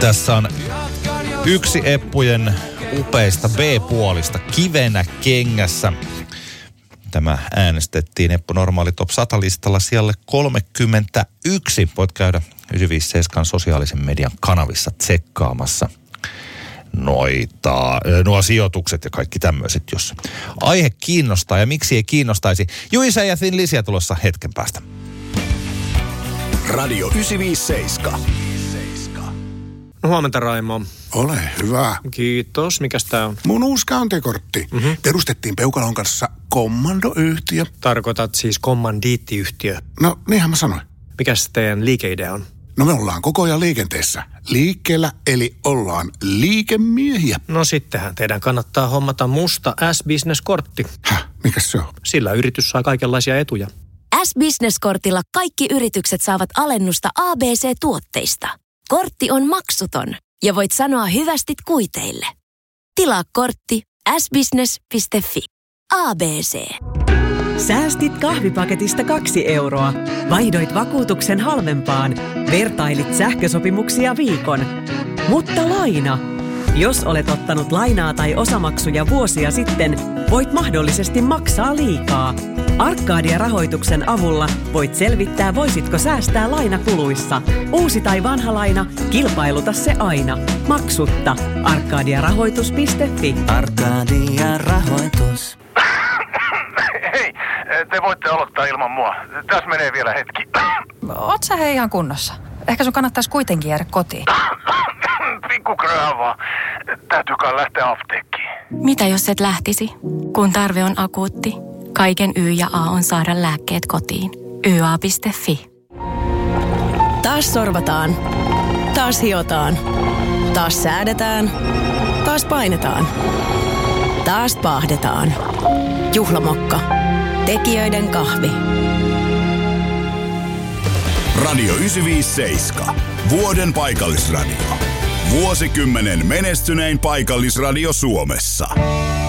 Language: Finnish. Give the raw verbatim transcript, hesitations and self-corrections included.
Tässä on yksi Eppujen upeista B-puolista Kivenä kengässä. Tämä äänestettiin Eppu Normaali Top sata-listalla sijalle kolmekymmentäyksi. Voit käydä yhdeksänsataaviisikymmentäseitsemän sosiaalisen median kanavissa tsekkaamassa noita, nuo sijoitukset ja kaikki tämmöiset, jos aihe kiinnostaa ja miksi ei kiinnostaisi. Juisa ja Thin Lisiä tulossa hetken päästä. Radio yhdeksänsataaviisikymmentäseitsemän. No huomenta, Raimo. Ole hyvä. Kiitos. Mikäs tää on? Mun uusi käyntikortti. Mm-hmm. Perustettiin Peukalon kanssa kommandoyhtiö. Tarkoitat siis kommandiittiyhtiö. No, niinhän mä sanoin. Mikäs teidän liikeidea on? No me ollaan koko ajan liikenteessä. Liikkeellä, eli ollaan liikemiehiä. No sittenhän teidän kannattaa hommata musta S-Business-kortti. Häh? Mikäs se on? Sillä yritys saa kaikenlaisia etuja. S-Business-kortilla kaikki yritykset saavat alennusta A B C-tuotteista. Kortti on maksuton ja voit sanoa hyvästit kuiteille. Tilaa kortti s business piste f i. A B C. Säästit kahvipaketista kaksi euroa. Vaihdoit vakuutuksen halvempaan. Vertailit sähkösopimuksia viikon. Mutta laina. Jos olet ottanut lainaa tai osamaksuja vuosia sitten, voit mahdollisesti maksaa liikaa. Arcadia-rahoituksen avulla voit selvittää, voisitko säästää lainakuluissa. Uusi tai vanha laina, kilpailuta se aina. Maksutta. Arcadia rahoitus piste f i. Arcadia-rahoitus. Hei, te voitte aloittaa ilman mua. Tässä menee vielä hetki. Oot sä hei ihan kunnossa? Ehkä sun kannattaisi kuitenkin jäädä kotiin. Pikku kröhä vaan. Täytyykaan lähteä apteekkiin. Mitä jos et lähtisi? Kun tarve on akuutti, kaiken Y ja A on saada lääkkeet kotiin. y a piste f i. Taas sorvataan. Taas hiotaan. Taas säädetään. Taas painetaan. Taas paahdetaan. Juhlamokka. Tekijöiden kahvi. Radio yhdeksänsataaviisikymmentäseitsemän. Vuoden paikallisradio. Vuosikymmenen menestynein paikallisradio Suomessa.